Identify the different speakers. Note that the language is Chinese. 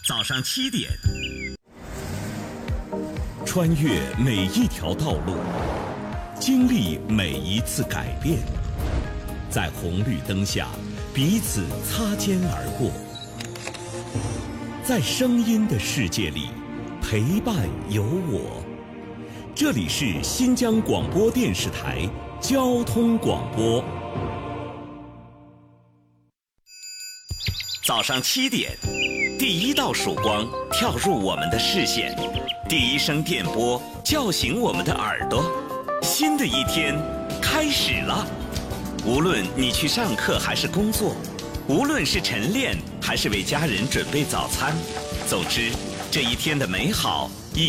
Speaker 1: 早上7点，
Speaker 2: 穿越每一条道路，经历每一次改变，在红绿灯下彼此擦肩而过，在声音的世界里陪伴有我。这里是新疆广播电视台交通广播。
Speaker 1: 早上7点，第一道曙光跳入我们的视线，第一声电波叫醒我们的耳朵。新的一天开始了，无论你去上课还是工作，无论是晨练还是为家人准备早餐，总之这一天的美好